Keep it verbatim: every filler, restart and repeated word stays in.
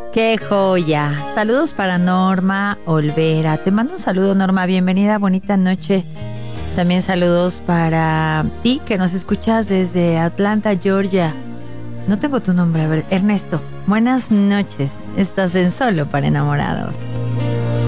¡Qué joya! Saludos para Norma Olvera. Te mando un saludo, Norma. Bienvenida, bonita noche. También saludos para ti que nos escuchas desde Atlanta, Georgia. No tengo tu nombre, a ver, Ernesto. Buenas noches. Estás en Solo para Enamorados.